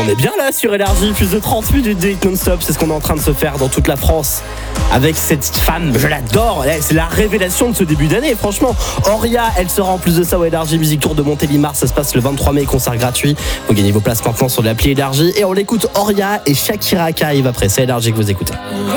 est bien là sur Énergie, plus de 30 minutes de hit non-stop, c'est ce qu'on est en train de se faire dans toute la France avec cette femme, je l'adore, c'est la révélation de ce début d'année, franchement. Oria, elle sera en plus de ça au Énergie Music Tour de Montélimar, ça se passe le 23 mai, concert gratuit. Vous gagnez vos places maintenant sur l'appli Énergie et on l'écoute. Oria et Shakira qui arrive après, c'est Énergie que vous écoutez.